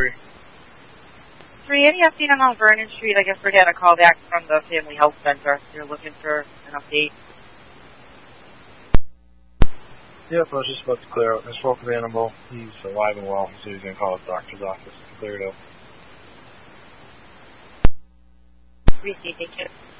3. 3, any update on Mount Vernon Street? I guess we're getting a call back from the Family Health Center. They're looking for an update. Yep, I was just about to clear out. I spoke with Animal. He's alive and well. He said he's going to call his doctor's office to clear it out. Receive, thank you.